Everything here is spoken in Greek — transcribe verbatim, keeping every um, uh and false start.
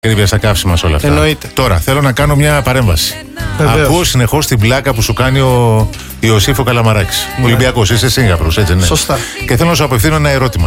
Ακρίβεια στα καύσιμα σε όλα αυτά. Εννοείται. Τώρα θέλω να κάνω μια παρέμβαση. Βεβαίως. Ακούω συνεχώς την πλάκα που σου κάνει ο Ιωσήφ ο Καλαμαράκης. Ναι. Ολυμπιακός, είσαι Σingapore, έτσι ναι. Σωστά. Και θέλω να σου απευθύνω ένα ερώτημα.